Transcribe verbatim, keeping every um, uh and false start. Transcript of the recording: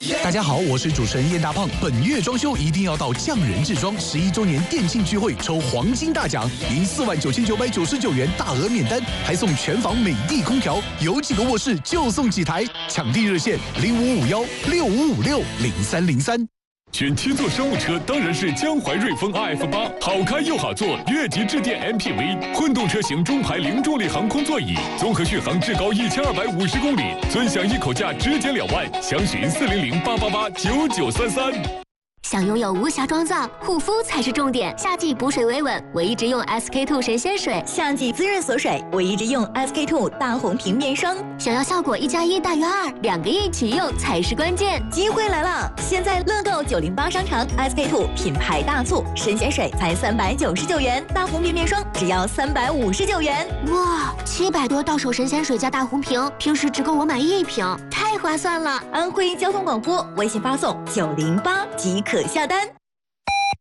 大家好，我是主持人燕大胖。本月装修一定要到匠人制装十一周年店庆聚会抽黄金大奖，赢四万九千九百九十九元大额免单，还送全房美的空调，有几个卧室就送几台。抢订热线零五五幺六五五六零三零三。 选七座商务车当然是江淮瑞风 R F 八，好开又好坐，越级致电 M P V， 混动车型中排零重力航空座椅，综合续航至高一千二百五十公里，尊享一口价直减两万，详询四零零八八八九九三三。 想拥有无瑕妆造，护肤才是重点。夏季补水维稳，我一直用 S K two 神仙水； 夏季滋润锁水，我一直用 S K two 大红瓶面霜。 想要效果一加一大于二，两个一起用才是关键。 机会来了！现在乐购九零八商城 S K two 品牌大促，神仙水才三百九十九元，大红瓶面霜只要三百五十九元。 哇，七百多到手神仙水加大红瓶，平时只够我买一瓶，太划算了！ 安徽交通广播微信发送九零八即可下单。